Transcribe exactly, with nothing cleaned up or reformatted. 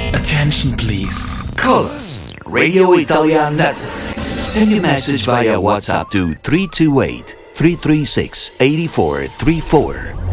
Attention please. Call us, Radio Italia Network. Send your message via WhatsApp to three two eight, three three six, eight four three four.